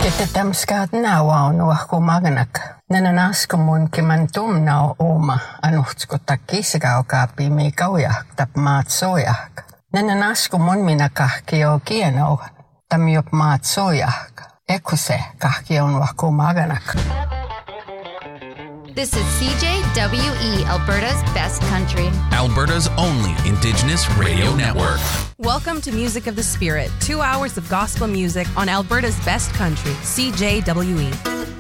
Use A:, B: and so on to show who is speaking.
A: Ketetamskaatnaawa on uahkumaganak. Nananaskumun kimantumnao oma anuhtskutakkisgaukaapi miikaujak tap maatsojak. Nananaskumun minakahkio kieno tamiop maatsojak. Ekuse kahkion uahkumaganak.
B: This is CJWE, Alberta's best country.
C: Alberta's only Indigenous radio network.
D: Welcome to Music of the Spirit, 2 hours of gospel music on Alberta's best country, CJWE.